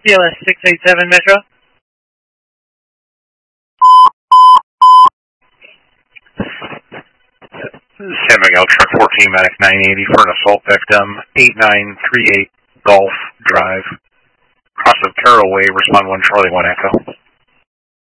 CLS 687 Metro. San Miguel Truck 14 Medic 980 for an assault victim, 8938 Gulf Drive. Cross of Carroll Way, respond 1 Charlie 1 Echo.